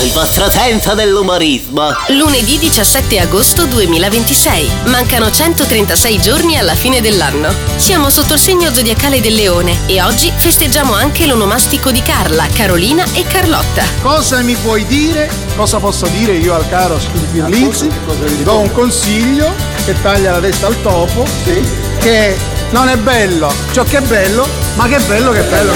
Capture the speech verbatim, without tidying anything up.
il vostro senso dell'umorismo. Lunedì diciassette agosto duemilaventisei. Mancano centotrentasei giorni alla fine dell'anno. Siamo sotto il segno zodiacale del Leone e oggi festeggiamo anche l'onomastico di Carla, Carolina e Carlotta. Cosa mi puoi dire? Cosa posso dire io al caro Spirlizzi? Do un consiglio che taglia la testa al topo, sì, che non è bello ciò che è bello, ma che è bello che è bello.